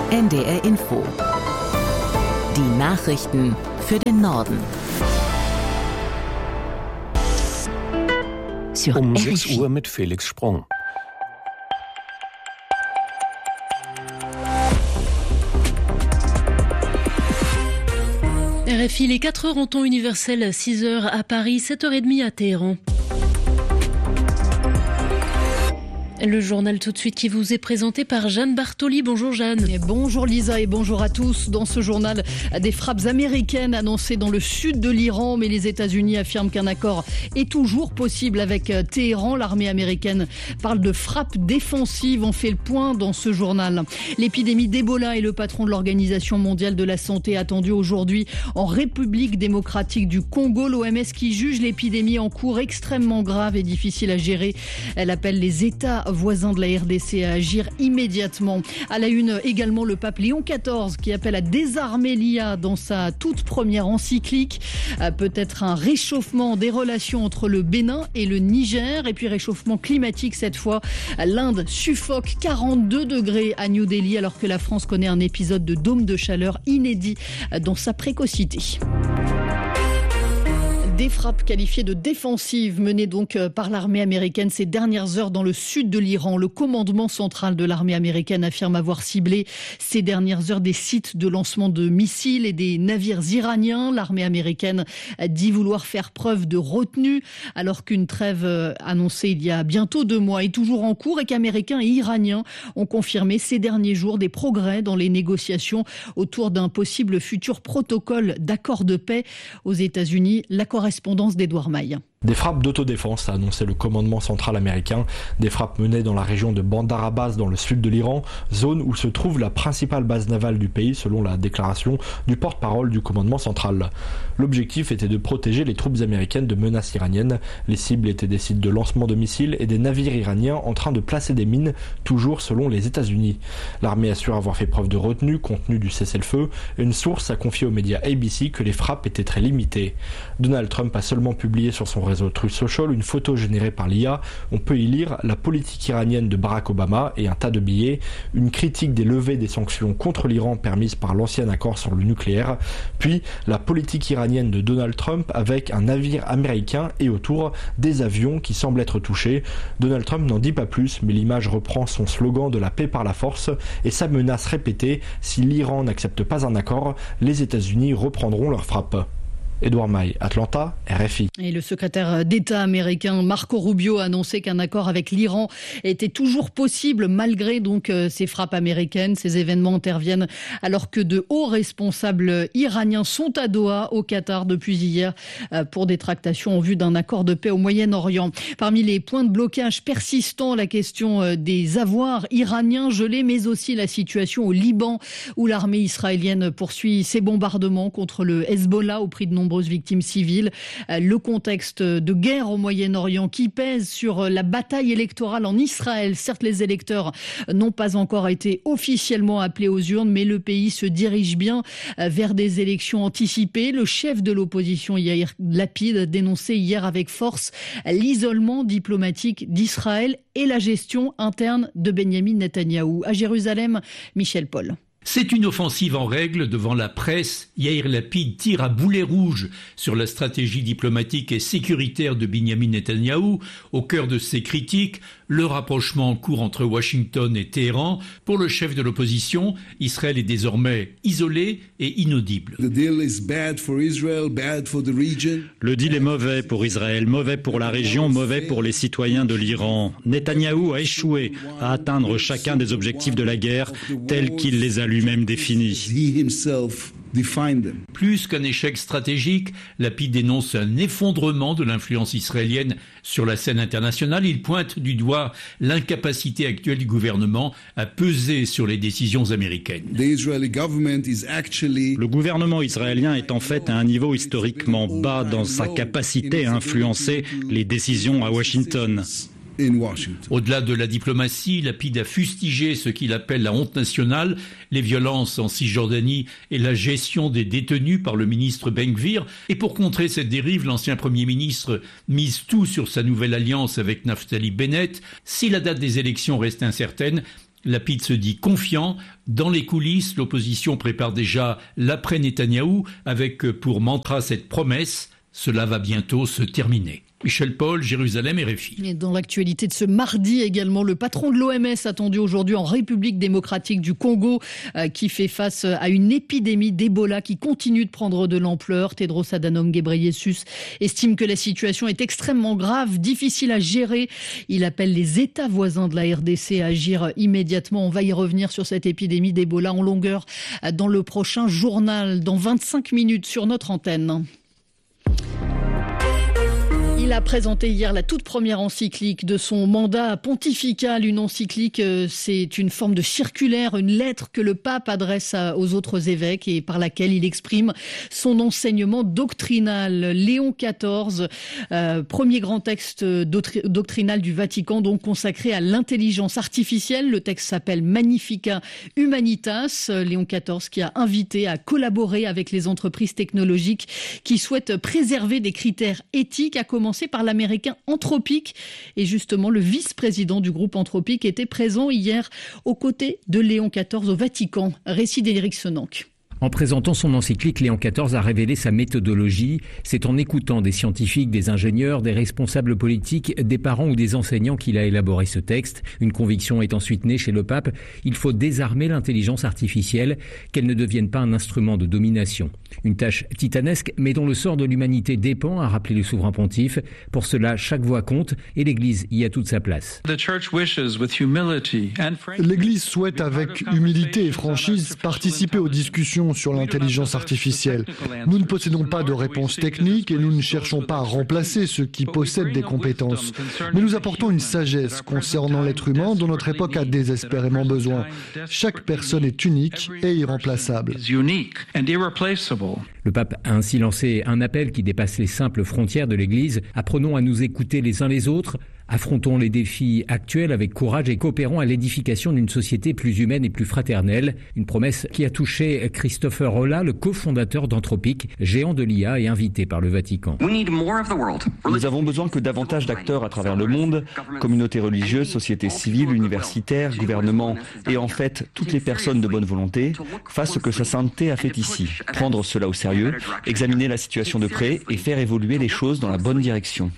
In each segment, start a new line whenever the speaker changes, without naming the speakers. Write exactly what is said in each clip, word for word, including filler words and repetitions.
N D R Info. Die Nachrichten für den Norden.
Um sechs Uhr mit Felix Sprung.
R F I, les quatre heures en temps universel, six heures à Paris, sept heures trente à Téhéran. Le journal tout de suite qui vous est présenté par Jeanne Bartoli. Bonjour Jeanne.
Et bonjour Lisa et bonjour à tous. Dans ce journal, des frappes américaines annoncées dans le sud de l'Iran, mais les États-Unis affirment qu'un accord est toujours possible avec Téhéran. L'armée américaine parle de frappes défensives. On fait le point dans ce journal. L'épidémie d'Ebola et le patron de l'Organisation mondiale de la santé attendu aujourd'hui en République démocratique du Congo. L'O M S qui juge l'épidémie en cours extrêmement grave et difficile à gérer. Elle appelle les États voisins de la R D C à agir immédiatement. À la une également le pape Léon quatorze qui appelle à désarmer l'I A dans sa toute première encyclique. Peut-être un réchauffement des relations entre le Bénin et le Niger. Et puis réchauffement climatique cette fois. L'Inde suffoque quarante-deux degrés à New Delhi alors que la France connaît un épisode de dôme de chaleur inédit dans sa précocité. Des frappes qualifiées de défensives menées donc par l'armée américaine ces dernières heures dans le sud de l'Iran. Le commandement central de l'armée américaine affirme avoir ciblé ces dernières heures des sites de lancement de missiles et des navires iraniens. L'armée américaine dit vouloir faire preuve de retenue alors qu'une trêve annoncée il y a bientôt deux mois est toujours en cours et qu'Américains et Iraniens ont confirmé ces derniers jours des progrès dans les négociations autour d'un possible futur protocole d'accord de paix aux États-Unis. L'accord Correspondance d'Edouard Maille.
Des frappes d'autodéfense, a annoncé le commandement central américain. Des frappes menées dans la région de Bandar Abbas, dans le sud de l'Iran, zone où se trouve la principale base navale du pays, selon la déclaration du porte-parole du commandement central. L'objectif était de protéger les troupes américaines de menaces iraniennes. Les cibles étaient des sites de lancement de missiles et des navires iraniens en train de placer des mines, toujours selon les États-Unis. L'armée assure avoir fait preuve de retenue, compte tenu du cessez-le-feu. Une source a confié aux médias A B C que les frappes étaient très limitées. Donald Trump a seulement publié sur son réseau Truth Social une photo générée par l'I A. On peut y lire la politique iranienne de Barack Obama et un tas de billets, une critique des levées des sanctions contre l'Iran permises par l'ancien accord sur le nucléaire, puis la politique iranienne de Donald Trump avec un navire américain et autour des avions qui semblent être touchés. Donald Trump n'en dit pas plus, mais l'image reprend son slogan de la paix par la force et sa menace répétée: si l'Iran n'accepte pas un accord, les États-Unis reprendront leurs frappes. Edouard Maille, Atlanta, R F I.
Et le secrétaire d'État américain Marco Rubio a annoncé qu'un accord avec l'Iran était toujours possible malgré donc ces frappes américaines. Ces événements interviennent alors que de hauts responsables iraniens sont à Doha, au Qatar, depuis hier pour des tractations en vue d'un accord de paix au Moyen-Orient. Parmi les points de blocage persistants, la question des avoirs iraniens gelés, mais aussi la situation au Liban où l'armée israélienne poursuit ses bombardements contre le Hezbollah au prix de nombreux victimes civiles. Le contexte de guerre au Moyen-Orient qui pèse sur la bataille électorale en Israël. Certes, les électeurs n'ont pas encore été officiellement appelés aux urnes, mais le pays se dirige bien vers des élections anticipées. Le chef de l'opposition, Yair Lapid, dénonçait hier avec force l'isolement diplomatique d'Israël et la gestion interne de Benyamin Netanyahou. À Jérusalem, Michel Paul.
C'est une offensive en règle devant la presse. Yair Lapid tire à boulet rouge sur la stratégie diplomatique et sécuritaire de Benyamin Netanyahou. Au cœur de ses critiques, le rapprochement en cours entre Washington et Téhéran. Pour le chef de l'opposition, Israël est désormais isolé et inaudible.
The deal is bad for Israel, bad for the region.
Le deal est mauvais pour Israël, mauvais pour la région, mauvais pour les citoyens de l'Iran. Netanyahou a échoué à atteindre chacun des objectifs de la guerre tels qu'il les a lui-même définis.
Plus qu'un échec stratégique, Lapid dénonce un effondrement de l'influence israélienne sur la scène internationale. Il pointe du doigt l'incapacité actuelle du gouvernement à peser sur les décisions américaines.
Le gouvernement israélien est en fait à un niveau historiquement bas dans sa capacité à influencer les décisions à Washington.
Au-delà de la diplomatie, Lapid a fustigé ce qu'il appelle la honte nationale, les violences en Cisjordanie et la gestion des détenus par le ministre Ben Gvir. Et pour contrer cette dérive, l'ancien Premier ministre mise tout sur sa nouvelle alliance avec Naftali Bennett. Si la date des élections reste incertaine, Lapid se dit confiant. Dans les coulisses, l'opposition prépare déjà l'après-Netanyahou avec pour mantra cette promesse « Cela va bientôt se terminer ». Michel Paul, Jérusalem, R F I.
Et dans l'actualité de ce mardi également, le patron de l'O M S attendu aujourd'hui en République démocratique du Congo euh, qui fait face à une épidémie d'Ebola qui continue de prendre de l'ampleur. Tedros Adhanom Ghebreyesus estime que la situation est extrêmement grave, difficile à gérer. Il appelle les États voisins de la R D C à agir immédiatement. On va y revenir sur cette épidémie d'Ebola en longueur dans le prochain journal, dans vingt-cinq minutes sur notre antenne. Il a présenté hier la toute première encyclique de son mandat pontifical. Une encyclique, c'est une forme de circulaire, une lettre que le pape adresse aux autres évêques et par laquelle il exprime son enseignement doctrinal. Léon quatorze, euh, premier grand texte doctrinal du Vatican, donc consacré à l'intelligence artificielle. Le texte s'appelle Magnificat Humanitas. Léon quatorze qui a invité à collaborer avec les entreprises technologiques qui souhaitent préserver des critères éthiques, à commencer par l'américain Anthropic. Et justement, le vice-président du groupe Anthropic était présent hier aux côtés de Léon quatorze au Vatican. Récit d'Éric Senanque.
En présentant son encyclique, Léon quatorze a révélé sa méthodologie. C'est en écoutant des scientifiques, des ingénieurs, des responsables politiques, des parents ou des enseignants qu'il a élaboré ce texte. Une conviction est ensuite née chez le pape. Il faut désarmer l'intelligence artificielle, qu'elle ne devienne pas un instrument de domination. Une tâche titanesque, mais dont le sort de l'humanité dépend, a rappelé le souverain pontife. Pour cela, chaque voix compte et l'Église y a toute sa place.
L'Église souhaite avec humilité et franchise participer aux discussions sur l'intelligence artificielle. Nous ne possédons pas de réponse technique et nous ne cherchons pas à remplacer ceux qui possèdent des compétences. Mais nous apportons une sagesse concernant l'être humain dont notre époque a désespérément besoin. Chaque personne est unique et irremplaçable.
Le pape a ainsi lancé un appel qui dépasse les simples frontières de l'Église. Apprenons à nous écouter les uns les autres. Affrontons les défis actuels avec courage et coopérons à l'édification d'une société plus humaine et plus fraternelle. Une promesse qui a touché Christopher Rolla, le cofondateur d'Anthropic, géant de l'I A et invité par le Vatican.
Nous avons besoin que davantage d'acteurs à travers le monde, communautés religieuses, sociétés civiles, universitaires, gouvernements et en fait toutes les personnes de bonne volonté fassent ce que sa sainteté a fait ici. Prendre cela au sérieux, examiner la situation de près et faire évoluer les choses dans la bonne direction.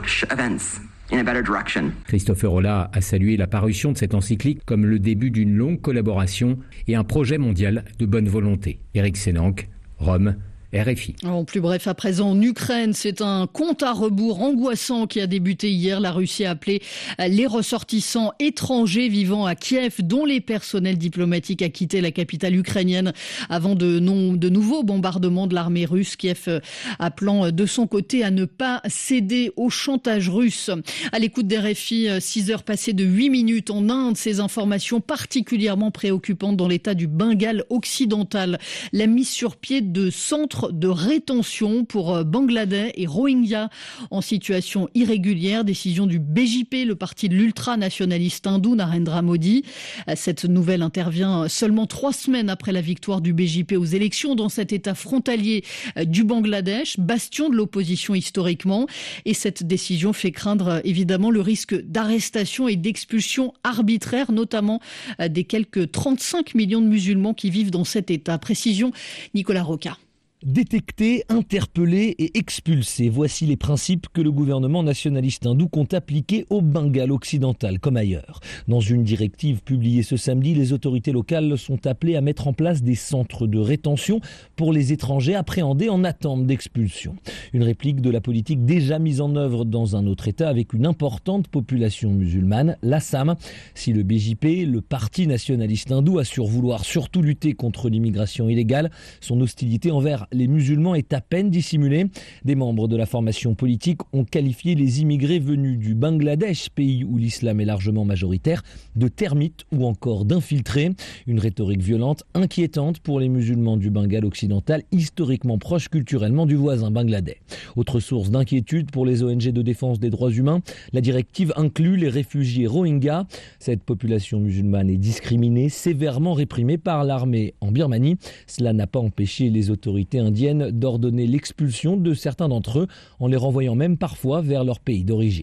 Christopher Rolla a salué la parution de cette encyclique comme le début d'une longue collaboration et un projet mondial de bonne volonté. Éric Senanque, Rome, R F I.
En plus bref, à présent en Ukraine, c'est un compte à rebours angoissant qui a débuté hier. La Russie a appelé les ressortissants étrangers vivant à Kiev, dont les personnels diplomatiques, à quitter la capitale ukrainienne avant de, non, de nouveaux bombardements de l'armée russe. Kiev appelant de son côté à ne pas céder au chantage russe. À l'écoute des R F I, six heures passées de huit minutes en Inde. Ces informations particulièrement préoccupantes dans l'état du Bengale occidental. La mise sur pied de centres de rétention pour Bangladais et Rohingyas en situation irrégulière. Décision du B J P, le parti de l'ultranationaliste hindou Narendra Modi. Cette nouvelle intervient seulement trois semaines après la victoire du B J P aux élections dans cet état frontalier du Bangladesh, bastion de l'opposition historiquement. Et cette décision fait craindre évidemment le risque d'arrestation et d'expulsion arbitraire, notamment des quelques trente-cinq millions de musulmans qui vivent dans cet état. Précision, Nicolas Roca.
Détecter, interpeller et expulser, voici les principes que le gouvernement nationaliste hindou compte appliquer au Bengale occidental comme ailleurs. Dans une directive publiée ce samedi, les autorités locales sont appelées à mettre en place des centres de rétention pour les étrangers appréhendés en attente d'expulsion. Une réplique de la politique déjà mise en œuvre dans un autre État avec une importante population musulmane, l'Assam. Si le B J P, le parti nationaliste hindou, assure vouloir surtout lutter contre l'immigration illégale, son hostilité envers les musulmans est à peine dissimulée. Des membres de la formation politique ont qualifié les immigrés venus du Bangladesh, pays où l'islam est largement majoritaire, de termites ou encore d'infiltrés. Une rhétorique violente, inquiétante pour les musulmans du Bengale occidental, historiquement proches culturellement du voisin bangladais. Autre source d'inquiétude pour les O N G de défense des droits humains, la directive inclut les réfugiés Rohingyas. Cette population musulmane est discriminée, sévèrement réprimée par l'armée en Birmanie. Cela n'a pas empêché les autorités indiennes d'ordonner l'expulsion de certains d'entre eux, en les renvoyant même parfois vers leur pays d'origine.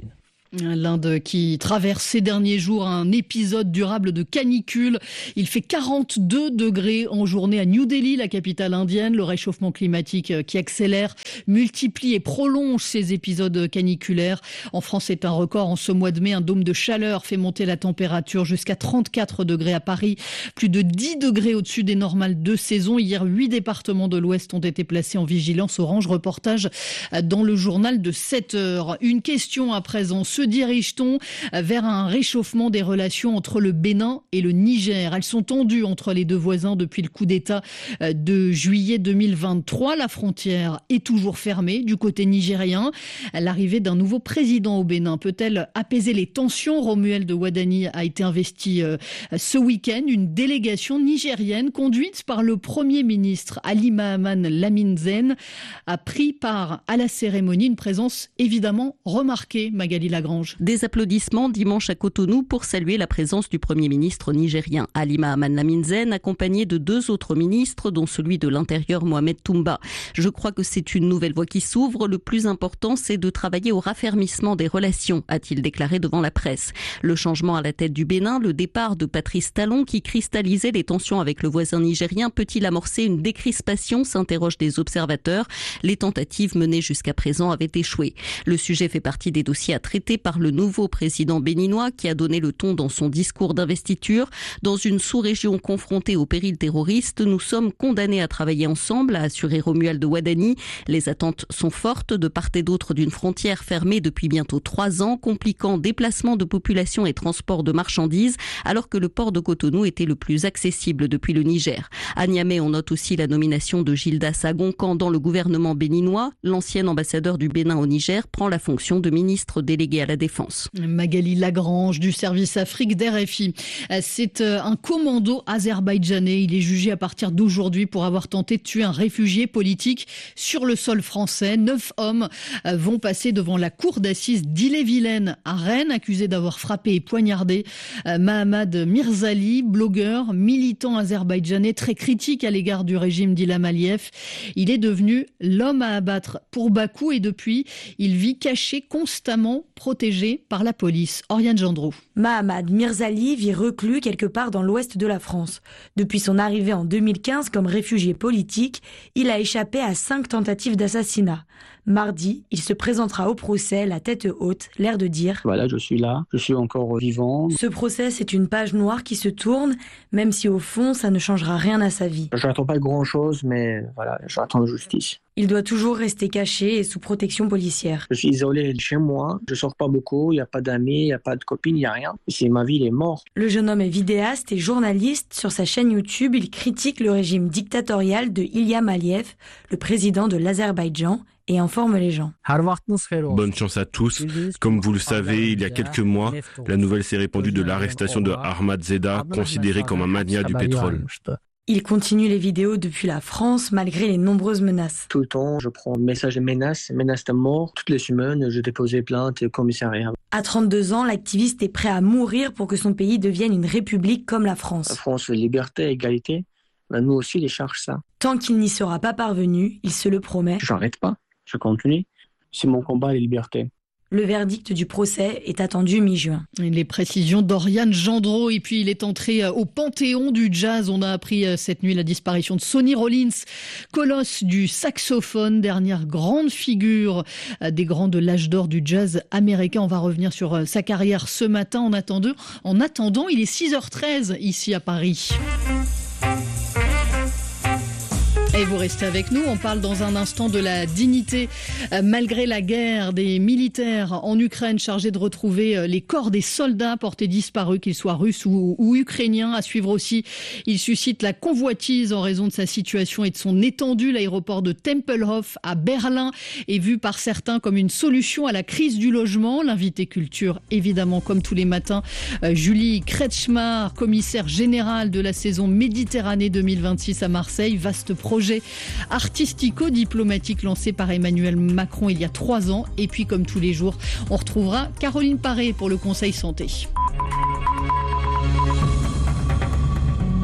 L'Inde qui traverse ces derniers jours un épisode durable de canicule. Il fait quarante-deux degrés en journée à New Delhi, la capitale indienne. Le réchauffement climatique qui accélère, multiplie et prolonge ces épisodes caniculaires. En France, c'est un record. En ce mois de mai, un dôme de chaleur fait monter la température jusqu'à trente-quatre degrés à Paris. Plus de dix degrés au-dessus des normales de saison. Hier, huit départements de l'Ouest ont été placés en vigilance orange. Reportage dans le journal de sept heures. Une question à présent. Se dirige-t-on vers un réchauffement des relations entre le Bénin et le Niger? Elles sont tendues entre les deux voisins depuis le coup d'État de juillet deux mille vingt-trois. La frontière est toujours fermée du côté nigérien. L'arrivée d'un nouveau président au Bénin peut-elle apaiser les tensions? Romuald Wadani a été investi ce week-end. Une délégation nigérienne conduite par le Premier ministre Ali Mahaman Lamine Zen a pris part à la cérémonie. Une présence évidemment remarquée, Magali Lagrange.
Des applaudissements dimanche à Cotonou pour saluer la présence du Premier ministre nigérien Ali Mahaman Lamine Zen, accompagné de deux autres ministres, dont celui de l'Intérieur Mohamed Toumba. Je crois que c'est une nouvelle voie qui s'ouvre. Le plus important, c'est de travailler au raffermissement des relations, a-t-il déclaré devant la presse. Le changement à la tête du Bénin, le départ de Patrice Talon qui cristallisait les tensions avec le voisin nigérien, peut-il amorcer une décrispation, s'interrogent des observateurs. Les tentatives menées jusqu'à présent avaient échoué. Le sujet fait partie des dossiers à traiter par le nouveau président béninois qui a donné le ton dans son discours d'investiture. Dans une sous-région confrontée au péril terroriste, nous sommes condamnés à travailler ensemble, a assuré Romuald Wadani. Les attentes sont fortes de part et d'autre d'une frontière fermée depuis bientôt trois ans, compliquant déplacement de population et transport de marchandises, alors que le port de Cotonou était le plus accessible depuis le Niger. À Niamey, on note aussi la nomination de Gilda Sagoncan dans le gouvernement béninois. L'ancien ambassadeur du Bénin au Niger prend la fonction de ministre délégué à la Défense.
Magali Lagrange du service Afrique d'R F I. C'est un commando azerbaïdjanais. Il est jugé à partir d'aujourd'hui pour avoir tenté de tuer un réfugié politique sur le sol français. Neuf hommes vont passer devant la cour d'assises d'Ille-et-Vilaine à Rennes, accusés d'avoir frappé et poignardé Mahamad Mirzali, blogueur, militant azerbaïdjanais très critique à l'égard du régime d'Ilham Aliyev. Il est devenu l'homme à abattre pour Bakou et depuis, il vit caché constamment, protégé par la police. Oriane Gendreau.
Mahamad Mirzali vit reclus quelque part dans l'ouest de la France. Depuis son arrivée en deux mille quinze comme réfugié politique, il a échappé à cinq tentatives d'assassinat. Mardi, il se présentera au procès, la tête haute, l'air de dire «
Voilà, je suis là, je suis encore vivant ».
Ce procès, c'est une page noire qui se tourne, même si au fond, ça ne changera rien à sa vie.
Je n'attends pas grand-chose, mais voilà, j'attends la justice.
Il doit toujours rester caché et sous protection policière.
Je suis isolé chez moi, je sors pas beaucoup, il n'y a pas d'amis, il n'y a pas de copines, il n'y a rien. C'est ma vie, il est mort.
Le jeune homme est vidéaste et journaliste. Sur sa chaîne YouTube, il critique le régime dictatorial de Ilham Aliyev, le président de l'Azerbaïdjan, et informe les gens.
Bonne chance à tous. Comme vous le savez, il y a quelques mois, la nouvelle s'est répandue de l'arrestation de Ahmad Zeda, considéré comme un magnat du pétrole.
Il continue les vidéos depuis la France, malgré les nombreuses menaces.
Tout le temps, je prends message de menaces, menaces de mort. Toutes les semaines, je déposais plainte au commissariat.
À trente-deux ans, l'activiste est prêt à mourir pour que son pays devienne une république comme la France.
La France, liberté, égalité. Ben, nous aussi, les charges ça.
Tant qu'il n'y sera pas parvenu, il se le promet.
J'arrête pas. Je continue. C'est mon combat, les libertés.
Le verdict du procès est attendu mi-juin.
Les précisions d'Oriane Gendreau. Et puis, il est entré au panthéon du jazz. On a appris cette nuit la disparition de Sonny Rollins, colosse du saxophone, dernière grande figure des grands de l'âge d'or du jazz américain. On va revenir sur sa carrière ce matin. En attendant, en attendant il est six heures treize ici à Paris. Et vous restez avec nous, on parle dans un instant de la dignité euh, malgré la guerre des militaires en Ukraine chargés de retrouver euh, les corps des soldats portés disparus, qu'ils soient russes ou, ou ukrainiens. À suivre aussi, il suscite la convoitise en raison de sa situation et de son étendue. L'aéroport de Tempelhof à Berlin est vu par certains comme une solution à la crise du logement. L'invité culture, évidemment, comme tous les matins, euh, Julie Kretschmar, commissaire générale de la saison Méditerranée deux mille vingt-six à Marseille. Vaste projet artistico-diplomatique lancé par Emmanuel Macron il y a trois ans. Et puis, comme tous les jours, on retrouvera Caroline Paré pour le Conseil Santé.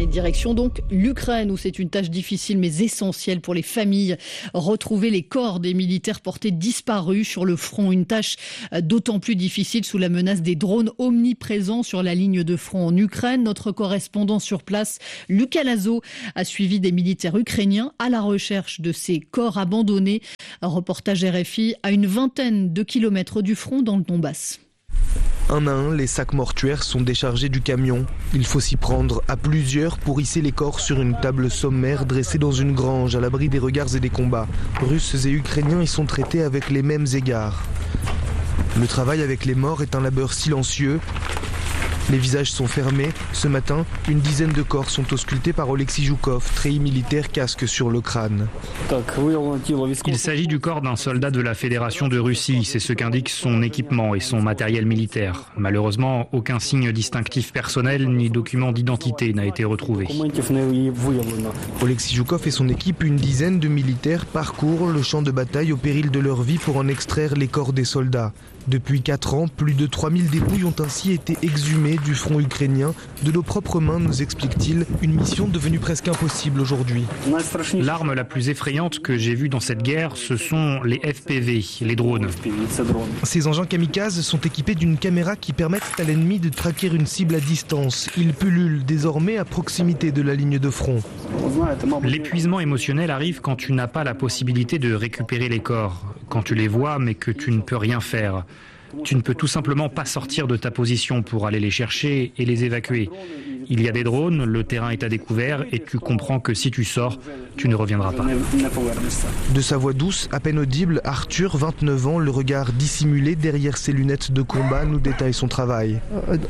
Et direction donc l'Ukraine où c'est une tâche difficile mais essentielle pour les familles. Retrouver les corps des militaires portés disparus sur le front. Une tâche d'autant plus difficile sous la menace des drones omniprésents sur la ligne de front en Ukraine. Notre correspondant sur place, Lucas Lazo, a suivi des militaires ukrainiens à la recherche de ces corps abandonnés. Un reportage R F I à une vingtaine de kilomètres du front dans le Donbass.
Un à un, les sacs mortuaires sont déchargés du camion. Il faut s'y prendre à plusieurs pour hisser les corps sur une table sommaire dressée dans une grange à l'abri des regards et des combats. Russes et Ukrainiens y sont traités avec les mêmes égards. Le travail avec les morts est un labeur silencieux. Les visages sont fermés. Ce matin, une dizaine de corps sont auscultés par Oleksiy Zhukov, treillis militaire, casque sur le crâne.
Il s'agit du corps d'un soldat de la Fédération de Russie. C'est ce qu'indique son équipement et son matériel militaire. Malheureusement, aucun signe distinctif personnel ni document d'identité n'a été retrouvé.
Oleksiy Zhukov et son équipe, une dizaine de militaires, parcourent le champ de bataille au péril de leur vie pour en extraire les corps des soldats. Depuis quatre ans, plus de trois mille dépouilles ont ainsi été exhumées du front ukrainien. De nos propres mains, nous explique-t-il, une mission devenue presque impossible aujourd'hui.
L'arme la plus effrayante que j'ai vue dans cette guerre, ce sont les F P V, les drones.
Ces engins kamikazes sont équipés d'une caméra qui permettent à l'ennemi de traquer une cible à distance. Ils pullulent désormais à proximité de la ligne de front.
L'épuisement émotionnel arrive quand tu n'as pas la possibilité de récupérer les corps, quand tu les vois mais que tu ne peux rien faire. Tu ne peux tout simplement pas sortir de ta position pour aller les chercher et les évacuer. Il y a des drones, le terrain est à découvert et tu comprends que si tu sors, tu ne reviendras pas.
De sa voix douce, à peine audible, Arthur, vingt-neuf ans, le regard dissimulé derrière ses lunettes de combat, nous détaille son travail.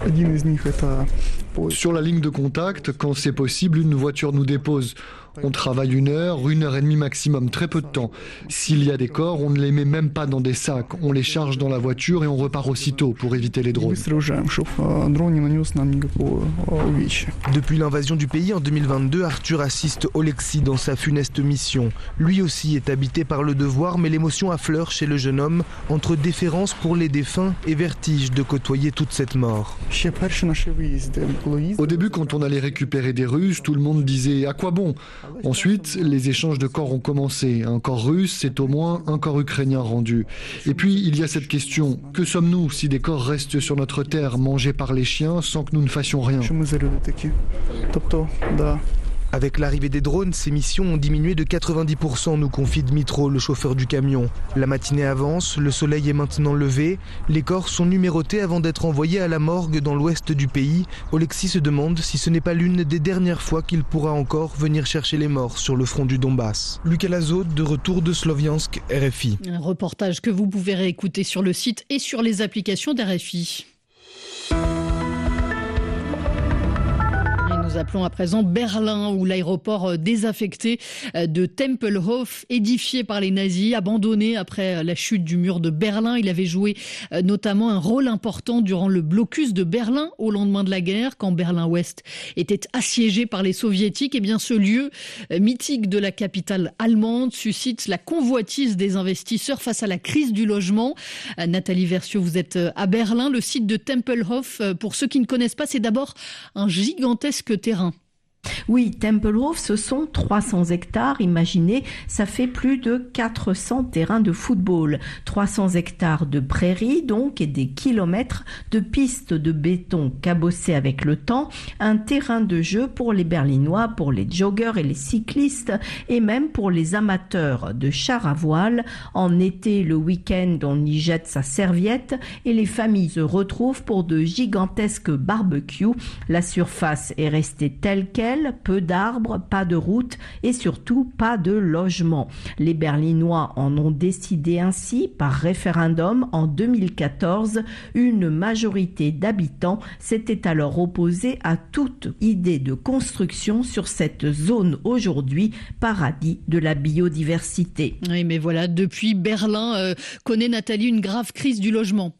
Sur la ligne de contact, quand c'est possible, une voiture nous dépose. On travaille une heure, une heure et demie maximum, très peu de temps. S'il y a des corps, on ne les met même pas dans des sacs. On les charge dans la voiture et on repart aussitôt pour éviter les drones. Depuis
l'invasion du pays en deux mille vingt-deux, Arthur assiste Oleksiy dans sa funeste mission. Lui aussi est habité par le devoir, mais l'émotion affleure chez le jeune homme, entre déférence pour les défunts et vertige de côtoyer toute cette mort.
Au début, quand on allait récupérer des Russes, tout le monde disait « à quoi bon ?» Ensuite, les échanges de corps ont commencé. Un corps russe, c'est au moins un corps ukrainien rendu. Et puis, il y a cette question. Que sommes-nous si des corps restent sur notre terre, mangés par les chiens, sans que nous ne fassions rien ?
Avec l'arrivée des drones, ces missions ont diminué de quatre-vingt-dix pour cent, nous confie Dmitro, le chauffeur du camion. La matinée avance, le soleil est maintenant levé, les corps sont numérotés avant d'être envoyés à la morgue dans l'ouest du pays. Oleksiy se demande si ce n'est pas l'une des dernières fois qu'il pourra encore venir chercher les morts sur le front du Donbass. Lucas Lazo, de retour de Sloviansk, R F I.
Un reportage que vous pouvez réécouter sur le site et sur les applications d'R F I. Nous appelons à présent Berlin, où l'aéroport désaffecté de Tempelhof, édifié par les nazis, abandonné après la chute du mur de Berlin. Il avait joué notamment un rôle important durant le blocus de Berlin au lendemain de la guerre, quand Berlin-Ouest était assiégé par les soviétiques. Et bien ce lieu mythique de la capitale allemande suscite la convoitise des investisseurs face à la crise du logement. Nathalie Versieux, vous êtes à Berlin. Le site de Tempelhof, pour ceux qui ne connaissent pas, c'est d'abord un gigantesque terrain.
Oui, Tempelhof, ce sont trois cents hectares. Imaginez, ça fait plus de quatre cents terrains de football. trois cents hectares de prairies, donc, et des kilomètres de pistes de béton cabossées avec le temps. Un terrain de jeu pour les Berlinois, pour les joggeurs et les cyclistes, et même pour les amateurs de chars à voile. En été, le week-end, on y jette sa serviette et les familles se retrouvent pour de gigantesques barbecues. La surface est restée telle qu'elle. Peu d'arbres, pas de route et surtout pas de logement. Les Berlinois en ont décidé ainsi par référendum en deux mille quatorze. Une majorité d'habitants s'était alors opposée à toute idée de construction sur cette zone aujourd'hui paradis de la biodiversité.
Oui, mais voilà, depuis Berlin euh, connaît Nathalie une grave crise du logement.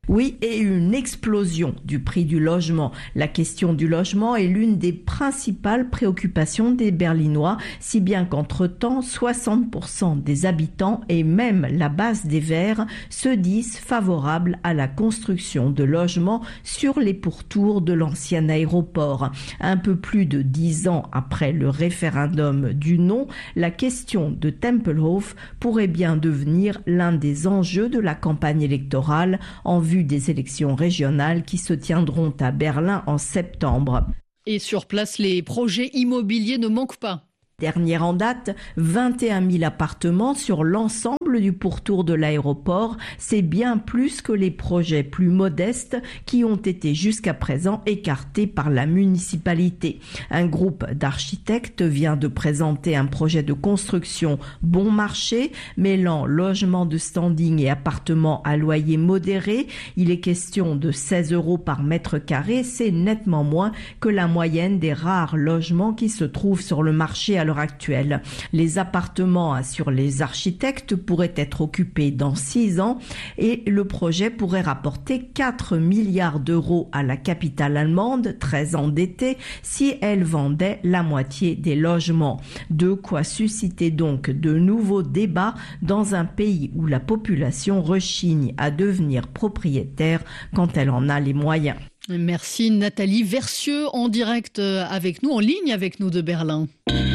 Oui, et une explosion du prix du logement. La question du logement est l'une des principales préoccupations des Berlinois, si bien qu'entre-temps, soixante pour cent des habitants et même la base des Verts se disent favorables à la construction de logements sur les pourtours de l'ancien aéroport. Un peu plus de dix ans après le référendum du non, la question de Tempelhof pourrait bien devenir l'un des enjeux de la campagne électorale en vue des élections régionales qui se tiendront à Berlin en septembre.
Et sur place, les projets immobiliers ne manquent pas.
Dernière en date, vingt et un mille appartements sur l'ensemble du pourtour de l'aéroport. C'est bien plus que les projets plus modestes qui ont été jusqu'à présent écartés par la municipalité. Un groupe d'architectes vient de présenter un projet de construction bon marché, mêlant logement de standing et appartements à loyer modéré. Il est question de seize euros par mètre carré. C'est nettement moins que la moyenne des rares logements qui se trouvent sur le marché à l'heure actuelle. Les appartements, assurent les architectes, pourraient être occupés dans six ans et le projet pourrait rapporter quatre milliards d'euros à la capitale allemande, très endettée, si elle vendait la moitié des logements. De quoi susciter donc de nouveaux débats dans un pays où la population rechigne à devenir propriétaire quand elle en a les moyens.
Merci Nathalie Versieux en direct avec nous, en ligne avec nous de Berlin.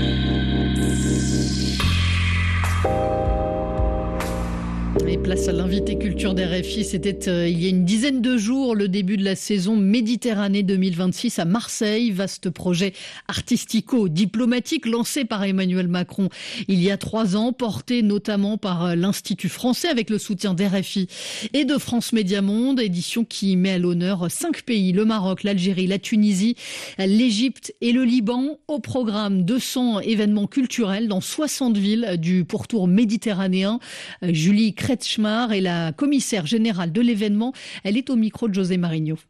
Et place à l'invité culture d'R F I. C'était euh, il y a une dizaine de jours le début de la saison Méditerranée deux mille vingt-six à Marseille. Vaste projet artistico-diplomatique lancé par Emmanuel Macron il y a trois ans, porté notamment par l'Institut français avec le soutien d'R F I et de France Média Monde. Édition qui met à l'honneur cinq pays, le Maroc, l'Algérie, la Tunisie, l'Égypte et le Liban. Au programme deux cents événements culturels dans soixante villes du pourtour méditerranéen. Julie Kretschmar est la commissaire générale de l'événement. Elle est au micro de José Marigno.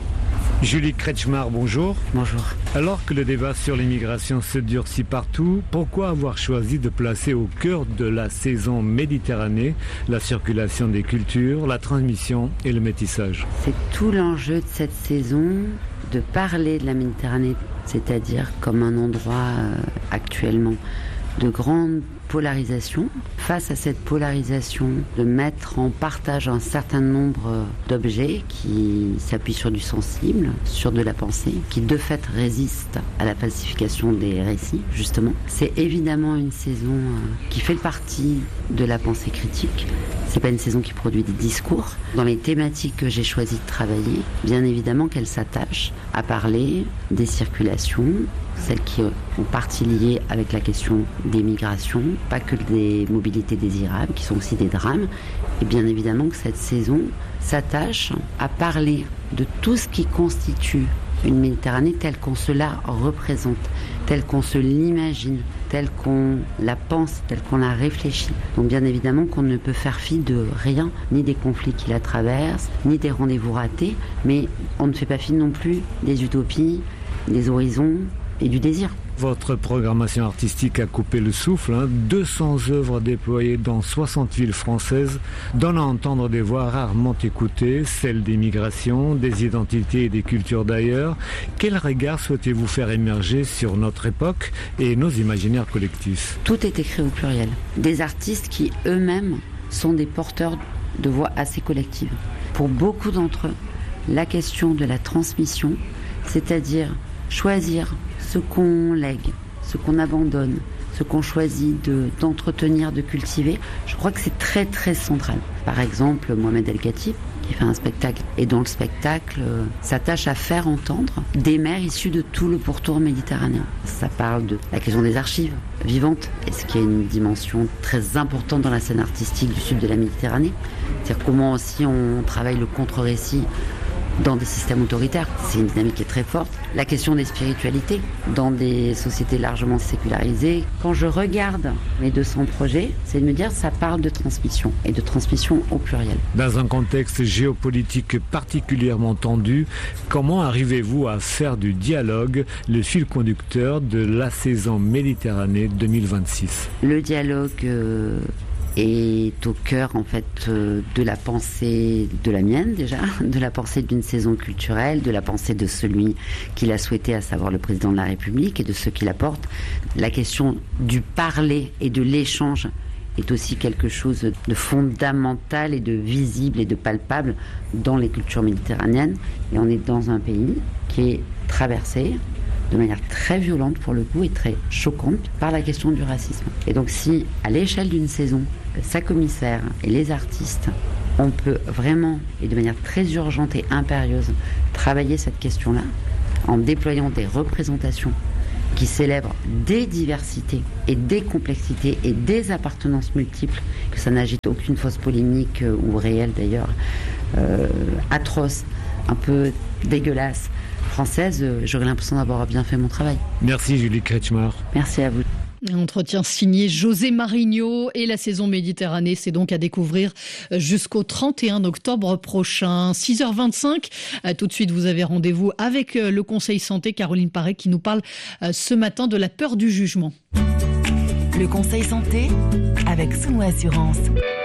Julie Kretschmar, bonjour.
Bonjour.
Alors que le débat sur l'immigration se durcit partout, pourquoi avoir choisi de placer au cœur de la saison Méditerranée la circulation des cultures, la transmission et le métissage ?
C'est tout l'enjeu de cette saison, de parler de la Méditerranée, c'est-à-dire comme un endroit euh, actuellement de grande polarisation. Face à cette polarisation, de mettre en partage un certain nombre d'objets qui s'appuient sur du sensible, sur de la pensée, qui de fait résistent à la falsification des récits, justement. C'est évidemment une saison qui fait partie de la pensée critique. C'est pas une saison qui produit des discours. Dans les thématiques que j'ai choisi de travailler, bien évidemment qu'elle s'attache à parler des circulations, celles qui ont partie liées avec la question des migrations, pas que des mobilités désirables, qui sont aussi des drames. Et bien évidemment que cette saison s'attache à parler de tout ce qui constitue une Méditerranée telle qu'on se la représente, telle qu'on se l'imagine, telle qu'on la pense, telle qu'on la réfléchit. Donc bien évidemment qu'on ne peut faire fi de rien, ni des conflits qui la traversent, ni des rendez-vous ratés, mais on ne fait pas fi non plus des utopies, des horizons et du désir.
Votre programmation artistique a coupé le souffle, hein. deux cents œuvres déployées dans soixante villes françaises donnent à entendre des voix rarement écoutées, celles des migrations, des identités et des cultures d'ailleurs. Quel regard souhaitez-vous faire émerger sur notre époque et nos imaginaires collectifs ?
Tout est écrit au pluriel. Des artistes qui eux-mêmes sont des porteurs de voix assez collectives. Pour beaucoup d'entre eux, la question de la transmission, c'est-à-dire choisir ce qu'on lègue, ce qu'on abandonne, ce qu'on choisit de, d'entretenir, de cultiver, je crois que c'est très très central. Par exemple, Mohamed El Khatib, qui fait un spectacle, et dont le spectacle euh, s'attache à faire entendre des mers issues de tout le pourtour méditerranéen. Ça parle de la question des archives vivantes, et ce qui est une dimension très importante dans la scène artistique du sud de la Méditerranée. C'est-à-dire comment aussi on travaille le contre-récit dans des systèmes autoritaires. C'est une dynamique qui est très forte. La question des spiritualités dans des sociétés largement sécularisées. Quand je regarde mes deux cents projets, c'est de me dire que ça parle de transmission et de transmission au pluriel.
Dans un contexte géopolitique particulièrement tendu, comment arrivez-vous à faire du dialogue le fil conducteur de la saison Méditerranée deux mille vingt-six ?
Le dialogue euh, est au cœur en fait de la pensée de la mienne déjà, de la pensée d'une saison culturelle, de la pensée de celui qui l'a souhaité, à savoir le président de la République, et de ceux qui la portent. La question du parler et de l'échange est aussi quelque chose de fondamental et de visible et de palpable dans les cultures méditerranéennes. Et on est dans un pays qui est traversé de manière très violente pour le coup et très choquante par la question du racisme. Et donc si, à l'échelle d'une saison, sa commissaire et les artistes, on peut vraiment, et de manière très urgente et impérieuse, travailler cette question-là, en déployant des représentations qui célèbrent des diversités et des complexités et des appartenances multiples, que ça n'agite aucune fausse polémique euh, ou réelle d'ailleurs, euh, atroce, un peu dégueulasse, française, euh, j'aurais l'impression d'avoir bien fait mon travail.
Merci Julie Kretschmar.
Merci à vous.
Entretien signé José Marigno, et la saison Méditerranée, c'est donc à découvrir jusqu'au trente et un octobre prochain. six heures vingt-cinq, tout de suite vous avez rendez-vous avec le Conseil Santé, Caroline Paré qui nous parle ce matin de la peur du jugement.
Le Conseil Santé avec Souno Assurance.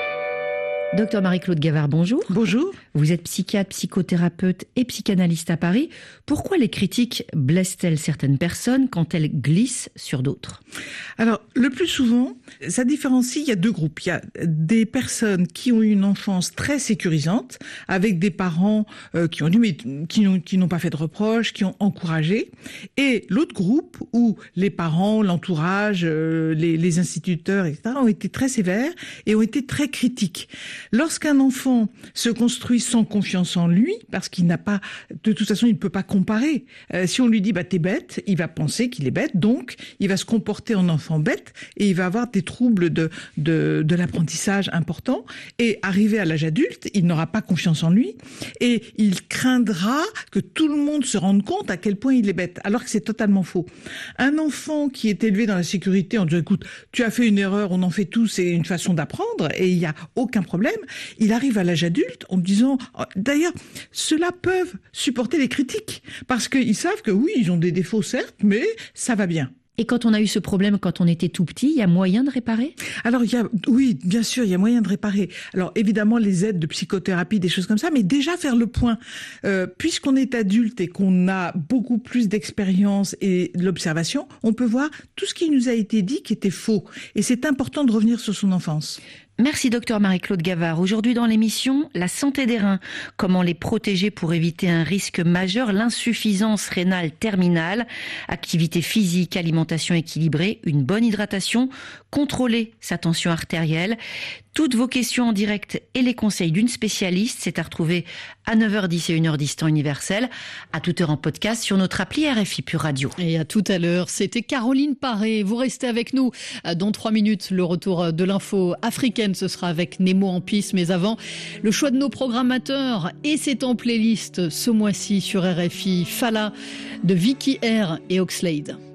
Docteur Marie-Claude Gavard, bonjour.
Bonjour.
Vous êtes psychiatre, psychothérapeute et psychanalyste à Paris. Pourquoi les critiques blessent-elles certaines personnes quand elles glissent sur d'autres ?
Alors, le plus souvent, ça différencie, il y a deux groupes. Il y a des personnes qui ont eu une enfance très sécurisante, avec des parents euh, qui ont dû, mais qui n'ont, qui n'ont pas fait de reproches, qui ont encouragé. Et l'autre groupe où les parents, l'entourage, euh, les, les instituteurs, et cetera, ont été très sévères et ont été très critiques. Lorsqu'un enfant se construit sans confiance en lui, parce qu'il n'a pas, de toute façon, il ne peut pas comparer. Euh, si on lui dit, bah, t'es bête, il va penser qu'il est bête, donc il va se comporter en enfant bête et il va avoir des troubles de, de, de l'apprentissage importants. Et arrivé à l'âge adulte, il n'aura pas confiance en lui et il craindra que tout le monde se rende compte à quel point il est bête, alors que c'est totalement faux. Un enfant qui est élevé dans la sécurité en disant, écoute, tu as fait une erreur, on en fait tous, c'est une façon d'apprendre et il n'y a aucun problème. Il arrive à l'âge adulte en disant, d'ailleurs, ceux-là peuvent supporter les critiques parce qu'ils savent que oui, ils ont des défauts certes, mais ça va bien.
Et quand on a eu ce problème quand on était tout petit, il y a moyen de réparer ?
Alors, il y a, oui, bien sûr, il y a moyen de réparer. Alors, évidemment, les aides de psychothérapie, des choses comme ça, mais déjà faire le point. Euh, puisqu'on est adulte et qu'on a beaucoup plus d'expérience et de l'observation, on peut voir tout ce qui nous a été dit qui était faux. Et c'est important de revenir sur son enfance.
Merci docteur Marie-Claude Gavard. Aujourd'hui dans l'émission, la santé des reins. Comment les protéger pour éviter un risque majeur, l'insuffisance rénale terminale. Activité physique, alimentation équilibrée, une bonne hydratation, contrôler sa tension artérielle. Toutes vos questions en direct et les conseils d'une spécialiste, c'est à retrouver à neuf heures dix et une heure dix temps universel, à toute heure en podcast sur notre appli R F I Pure Radio.
Et à tout à l'heure, c'était Caroline Paré. Vous restez avec nous dans trois minutes. Le retour de l'info africaine, ce sera avec Nemo en piste. Mais avant, le choix de nos programmateurs, et c'est en playlist ce mois-ci sur R F I, Fala de Vicky R et Oxlade.